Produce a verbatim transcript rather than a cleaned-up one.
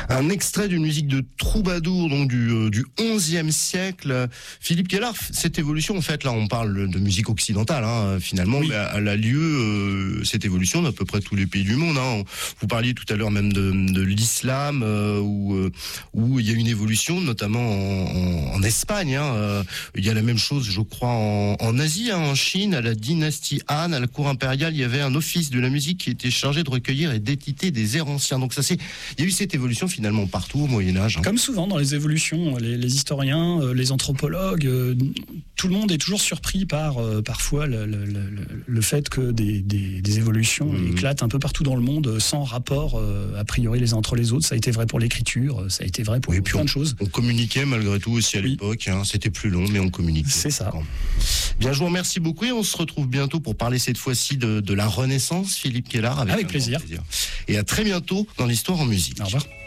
Un extrait d'une musique de troubadour, donc du, euh, du onzième siècle. Philippe Guélard, cette évolution, en fait, là, on parle de musique occidentale, hein, finalement, oui. mais elle a lieu, euh, cette évolution, dans à peu près tous les pays du monde. Hein. Vous parliez tout à l'heure même de, de l'islam, euh, où, euh, où il y a une évolution, notamment en, en, en Espagne. Hein. Euh, il y a la même chose, je crois, en, en Asie, hein, en Chine, à la dynastie Han, à la cour impériale, il y avait un office de la musique qui était chargé de recueillir et d'éditer des airs anciens. Donc ça, c'est, il y a eu cette évolution finalement partout au Moyen-Âge. Hein. Comme souvent dans les évolutions, les, les historiens, les anthropologues, euh, tout le monde est toujours surpris par euh, parfois le, le, le, le fait que des, des, des évolutions mmh. éclatent un peu partout dans le monde sans rapport euh, a priori les uns entre les autres. Ça a été vrai pour l'écriture, ça a été vrai pour oui, plein on, de choses. On communiquait malgré tout aussi à oui. l'époque. Hein. C'était plus long, mais on communiquait. C'est ça. Bien, je vous remercie beaucoup et on se retrouve bientôt pour parler cette fois-ci de, de la Renaissance, Philippe Guélard. Avec, avec plaisir. plaisir. Et à très bientôt dans l'Histoire en musique. Au revoir.